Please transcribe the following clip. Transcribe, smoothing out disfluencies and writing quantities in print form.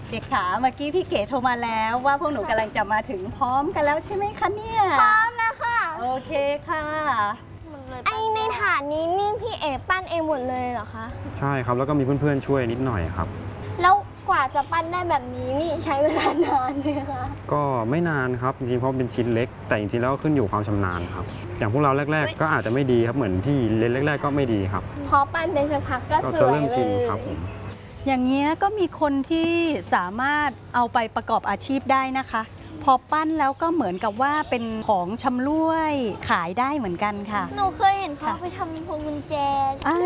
เด็กๆขาเมื่อกี้พี่เก๋โทรมาแล้วว่าพวกหนูกำลังจะมาถึงพร้อมกันแล้วใช่ไหมคะเนี่ยพร้อมแล้วค่ะโอเคค่ะไอในถาดนี้นี่พี่เอ๋ปั้นเองหมดเลยเหรอคะใช่ครับแล้วก็มีเพื่อนๆช่วยนิดหน่อยครับแล้วกว่าจะปั้นได้แบบนี้นี่ใช้เวลานานไหมคะก็ไม่นานครับจริงๆเพราะเป็นชิ้นเล็กแต่จริงๆแล้วก็ขึ้นอยู่ความชำนาญครับอย่างพวกเราแรกๆก็อาจจะไม่ดีครับเหมือนที่เล่นแรกๆก็ไม่ดีครับพอปั้นเป็นสักพักก็สวยก็เริ่มชินครับผมอย่างเงี้ยก็มีคนที่สามารถเอาไปประกอบอาชีพได้นะคะพอปั้นแล้วก็เหมือนกับว่าเป็นของชำร่วยขายได้เหมือนกันค่ะหนูเคยเห็นเขาไปทำพวงกุญแจ